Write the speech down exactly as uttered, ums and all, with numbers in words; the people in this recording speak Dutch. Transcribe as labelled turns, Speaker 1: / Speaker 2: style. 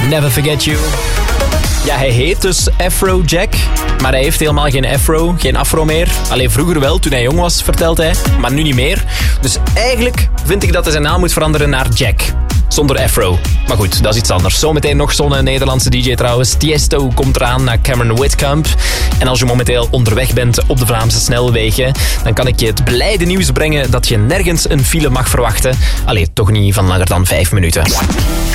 Speaker 1: Never Forget You. Ja, hij heet dus Afrojack, maar hij heeft helemaal geen afro, geen afro meer. Alleen vroeger wel, toen hij jong was, vertelt hij, maar nu niet meer. Dus eigenlijk vind ik dat hij zijn naam moet veranderen naar Jack. Zonder afro. Maar goed, dat is iets anders. Zometeen nog zo'n Nederlandse D J trouwens. Tiesto komt eraan naar Cameron Whitcomb. En als je momenteel onderweg bent op de Vlaamse snelwegen, dan kan ik je het blijde nieuws brengen dat je nergens een file mag verwachten. Allee, toch niet van langer dan vijf minuten.